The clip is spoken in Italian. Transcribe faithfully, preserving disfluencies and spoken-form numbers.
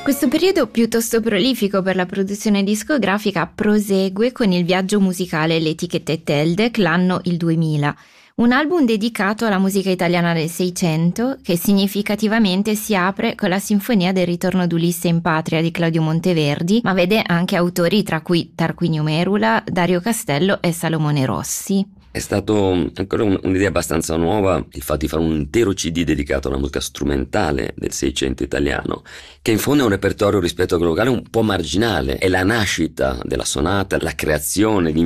Questo periodo piuttosto prolifico per la produzione discografica prosegue con il viaggio musicale L'Etichetta Teldec, l'anno il duemila. Un album dedicato alla musica italiana del Seicento che significativamente si apre con la Sinfonia del ritorno d'Ulisse in patria di Claudio Monteverdi, ma vede anche autori tra cui Tarquinio Merula, Dario Castello e Salomone Rossi. È stato ancora un, un'idea abbastanza nuova il fatto di fare un intero C D dedicato alla musica strumentale del Seicento italiano, che in fondo è un repertorio rispetto a quello locale un po' marginale. È la nascita della sonata, la creazione di